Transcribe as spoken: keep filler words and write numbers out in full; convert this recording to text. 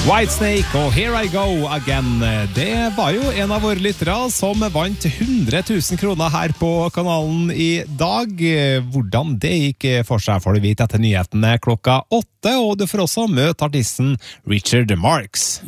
Whitesnake og Here I Go Again. Det var jo en av våre lyttere som vant hundre tusen kroner her på kanalen i dag. Hvordan det gikk for seg får du vite etter nyhetene klokka åtte, og du får også møte artisten Richard Marx.